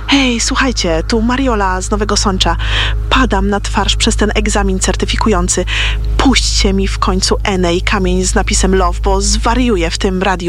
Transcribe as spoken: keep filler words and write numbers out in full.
Hej, słuchajcie, tu Mariola z Nowego Sącza. Padam na twarz przez ten egzamin certyfikujący. Puśćcie mi w końcu Enę i kamień z napisem love, bo zwariuję w tym radiu.